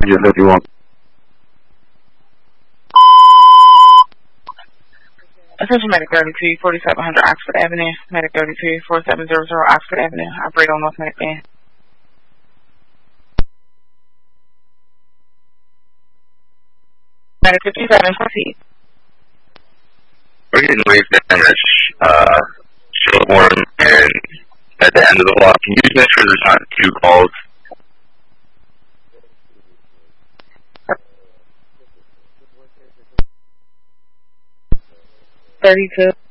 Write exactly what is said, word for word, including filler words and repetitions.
Just if you want. Attention Medic thirty-two, forty-seven hundred Oxford Avenue. Medic thirty-two, forty-seven hundred Oxford Avenue. Operate on North Medic Band. Medic fifty-seven, proceed. We're getting waves damage, uh, Shelbourne, and at the end of the block. Can you just make sure there's not two calls? thirty-two.